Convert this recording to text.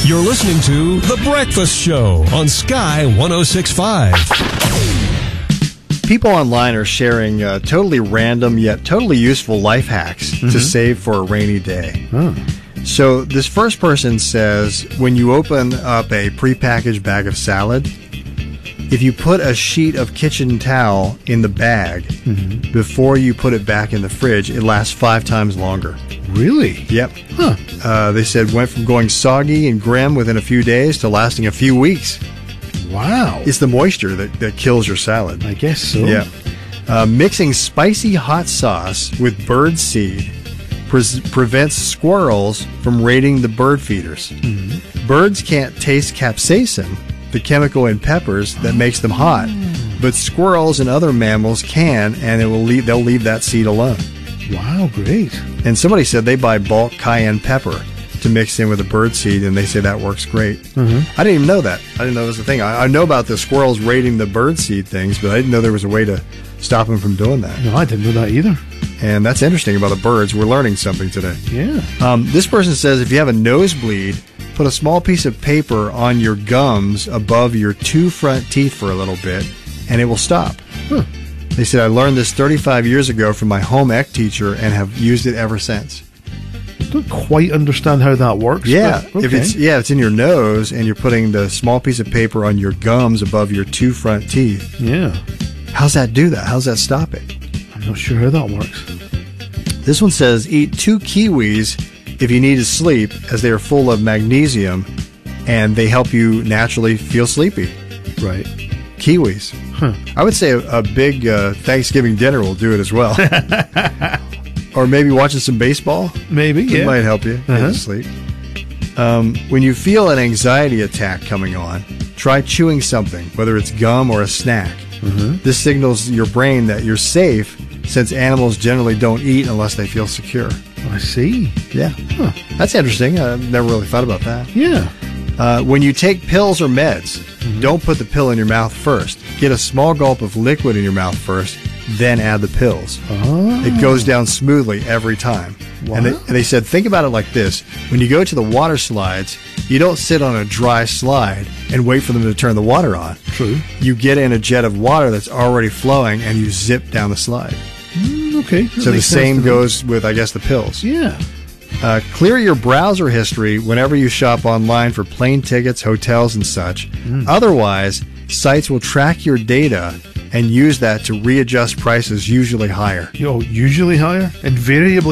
You're listening to The Breakfast Show on Sky 106.5. People online are sharing totally random yet totally useful life hacks to save for a rainy day. So this first person says, when you open up a prepackaged bag of salad, if you put a sheet of kitchen towel in the bag before you put it back in the fridge, it lasts 5 times longer. Really? Yep. They said went from going soggy and grim within a few days to lasting a few weeks. Wow. It's the moisture that kills your salad. I guess so. Yeah. Mixing spicy hot sauce with bird seed prevents squirrels from raiding the bird feeders. Birds can't taste capsaicin, the chemical in peppers that makes them hot, but squirrels and other mammals can, and they'll leave that seed alone. Wow, great. And somebody said they buy bulk cayenne pepper to mix in with a bird seed, and they say that works great. I didn't even know that. I didn't know it was a thing. I know about the squirrels raiding the bird seed things, but I didn't know there was a way to stop them from doing that. No, I didn't know that either. And that's interesting about the birds. We're learning something today. Yeah. This person says if you have a nosebleed, put a small piece of paper on your gums above your 2 front teeth for a little bit, and it will stop. They said, I learned this 35 years ago from my home ec teacher and have used it ever since. I don't quite understand how that works. Yeah, but okay. if it's in your nose and you're putting the small piece of paper on your gums above your 2 front teeth. Yeah. How's that do that? How's that stop it? I'm not sure how that works. This one says eat 2 kiwis if you need to sleep, as they are full of magnesium and they help you naturally feel sleepy. Right. Kiwis. I would say a big Thanksgiving dinner will do it as well. Or maybe watching some baseball. Maybe, It might help you get to sleep. When you feel an anxiety attack coming on, try chewing something, whether it's gum or a snack. This signals your brain that you're safe, since animals generally don't eat unless they feel secure. I see. Yeah. That's interesting. I've never really thought about that. Yeah. When you take pills or meds, don't put the pill in your mouth first. Get a small gulp of liquid in your mouth first, then add the pills. It goes down smoothly every time. Wow. And they said, think about it like this. When you go to the water slides, you don't sit on a dry slide and wait for them to turn the water on. True. You get in a jet of water that's already flowing and you zip down the slide. Okay. So the same goes with, I guess, the pills. Yeah. Clear your browser history whenever you shop online for plane tickets, hotels, and such. Otherwise, sites will track your data and use that to readjust prices, usually higher. Usually higher? Invariably